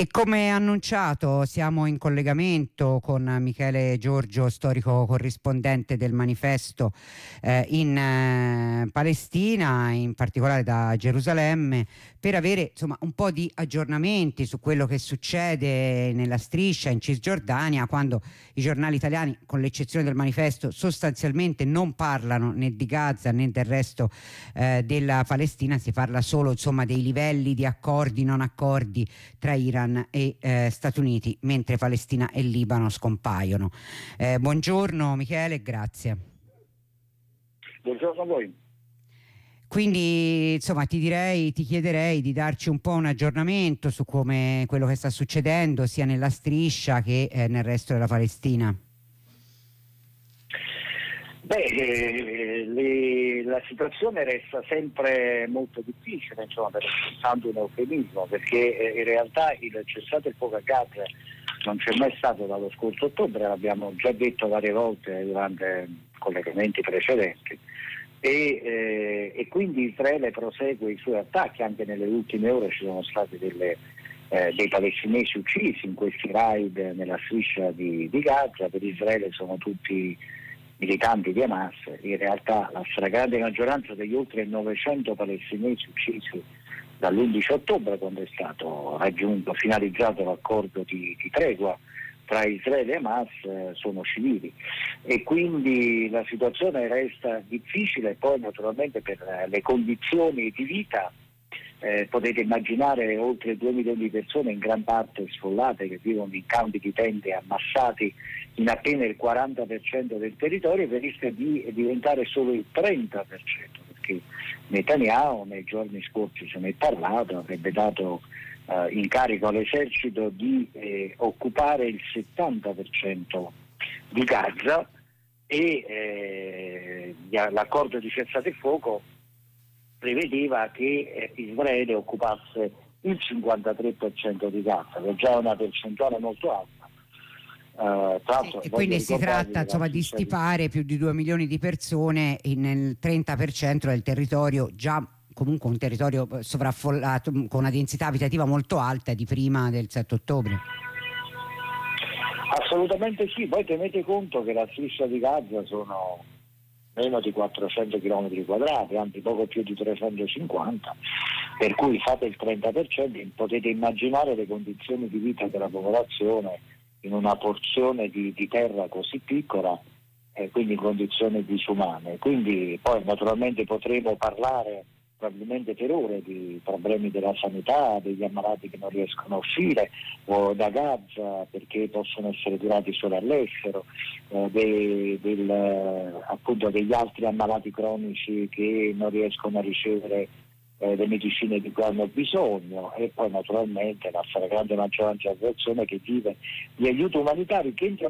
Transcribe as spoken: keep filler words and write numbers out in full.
E come annunciato siamo in collegamento con Michele Giorgio, storico corrispondente del Manifesto eh, in eh, Palestina, in particolare da Gerusalemme, per avere insomma un po' di aggiornamenti su quello che succede nella striscia, in Cisgiordania, quando i giornali italiani, con l'eccezione del Manifesto, sostanzialmente non parlano né di Gaza né del resto eh, della Palestina. Si parla solo insomma dei livelli di accordi, non accordi tra Iran e eh, Stati Uniti, mentre Palestina e Libano scompaiono. Eh, buongiorno Michele, grazie. Buongiorno a voi. Quindi insomma ti direi, ti chiederei di darci un po' un aggiornamento su come quello che sta succedendo sia nella striscia che eh, nel resto della Palestina. Beh, eh, le, la situazione resta sempre molto difficile, insomma, per usando un eufemismo, perché eh, in realtà il cessate il fuoco a Gaza non c'è mai stato dallo scorso ottobre, l'abbiamo già detto varie volte durante collegamenti precedenti, e, eh, e quindi Israele prosegue i suoi attacchi. Anche nelle ultime ore ci sono stati delle, eh, dei palestinesi uccisi in questi raid nella striscia di, di Gaza. Per Israele sono tutti militanti di Hamas. In realtà la stragrande maggioranza degli oltre novecento palestinesi uccisi dall'undici ottobre, quando è stato raggiunto, finalizzato l'accordo di, di tregua tra Israele e Hamas, eh, sono civili, e quindi la situazione resta difficile. Poi naturalmente per le condizioni di vita eh, potete immaginare oltre due milioni di persone, in gran parte sfollate, che vivono in campi di tende ammassati in appena il quaranta per cento del territorio, che rischia di diventare solo il trenta per cento, perché Netanyahu nei giorni scorsi se ne è parlato, avrebbe dato eh, incarico all'esercito di eh, occupare il settanta per cento di Gaza, e eh, l'accordo di cessate il fuoco prevedeva che eh, Israele occupasse il cinquantatré per cento di Gaza, che è già una percentuale molto alta. Uh, sì, e quindi si tratta insomma di stipare più di due milioni di persone nel trenta per cento del territorio, già comunque un territorio sovraffollato, con una densità abitativa molto alta di prima del sette ottobre. Assolutamente sì. Poi tenete conto che la striscia di Gaza sono meno di quattrocento chilometri quadrati, anzi poco più di trecentocinquanta, per cui fate il trenta per cento, potete immaginare le condizioni di vita della popolazione in una porzione di, di terra così piccola, e quindi in condizioni disumane. Quindi poi naturalmente potremo parlare probabilmente per ore di problemi della sanità, degli ammalati che non riescono a uscire o da Gaza perché possono essere curati solo all'estero, eh, de, del, appunto degli altri ammalati cronici che non riescono a ricevere eh, le medicine di cui hanno bisogno, e poi naturalmente la stragrande maggioranza della popolazione che vive di aiuti umanitari, che entro